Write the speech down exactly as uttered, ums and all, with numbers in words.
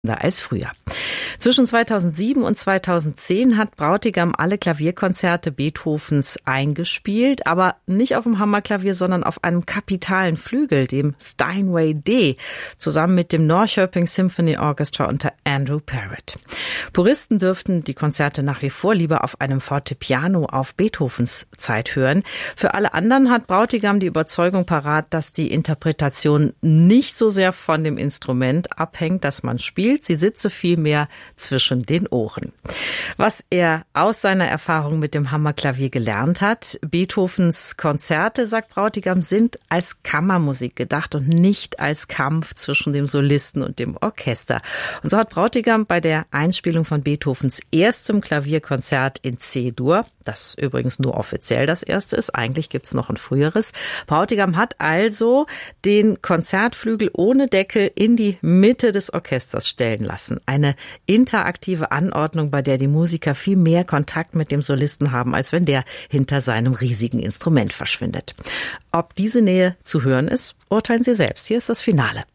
als früher. Zwischen zweitausendsieben und zweitausendzehn hat Brautigam alle Klavierkonzerte Beethovens eingespielt, aber nicht auf dem Hammerklavier, sondern auf einem kapitalen Flügel, dem Steinway D, zusammen mit dem Norrköping Symphony Orchestra unter Andrew Parrott. Puristen dürften die Konzerte nach wie vor lieber auf einem Fortepiano auf Beethovens Zeit hören. Für alle anderen hat Brautigam die Überzeugung parat, dass die Interpretation nicht so sehr von dem Instrument abhängt, das man spielt. Sie sitze vielmehr zwischen den Ohren. Was er aus seiner Erfahrung mit dem Hammerklavier gelernt hat: Beethovens Konzerte, sagt Brautigam, sind als Kammermusik gedacht und nicht als Kampf zwischen dem Solisten und dem Orchester. Und so hat Brautigam bei der Einspielung von Beethovens erstem Klavierkonzert in C-Dur, das übrigens nur offiziell das erste ist, eigentlich gibt's noch ein früheres, Brautigam hat also den Konzertflügel ohne Deckel in die Mitte des Orchesters stellen lassen. Eine interaktive Anordnung, bei der die Musiker viel mehr Kontakt mit dem Solisten haben, als wenn der hinter seinem riesigen Instrument verschwindet. Ob diese Nähe zu hören ist, urteilen Sie selbst. Hier ist das Finale.